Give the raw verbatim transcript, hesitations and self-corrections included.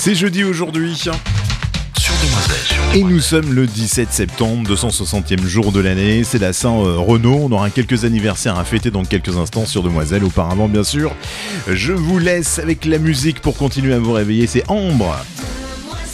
C'est jeudi aujourd'hui. Sur Demoiselle. Et nous sommes le dix-sept septembre, deux cent soixantième jour de l'année. C'est la Saint-Renaud. On aura quelques anniversaires à fêter dans quelques instants sur Demoiselle. Auparavant, bien sûr, je vous laisse avec la musique pour continuer à vous réveiller. C'est Ambre